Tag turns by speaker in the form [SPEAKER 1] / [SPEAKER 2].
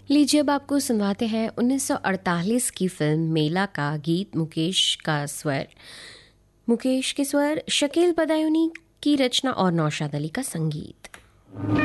[SPEAKER 1] लीजिए अब आपको सुनवाते हैं 1948 की फिल्म मेला का गीत। मुकेश के स्वर, शकील बदायूनी की रचना और नौशाद अली का संगीत।